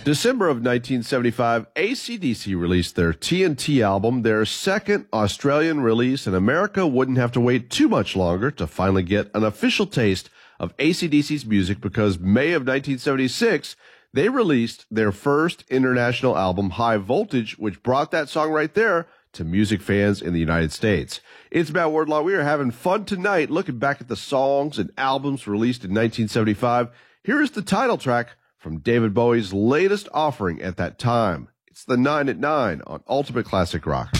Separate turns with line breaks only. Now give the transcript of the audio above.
December of 1975, AC/DC released their TNT album, their second Australian release, and America wouldn't have to wait too much longer to finally get an official taste of AC/DC's music because May of 1976, they released their first international album, High Voltage, which brought that song right there to music fans in the United States. It's Matt Wardlaw. We are having fun tonight looking back at the songs and albums released in 1975. Here is the title track from David Bowie's latest offering at that time. It's the 9 at 9 on Ultimate Classic Rock.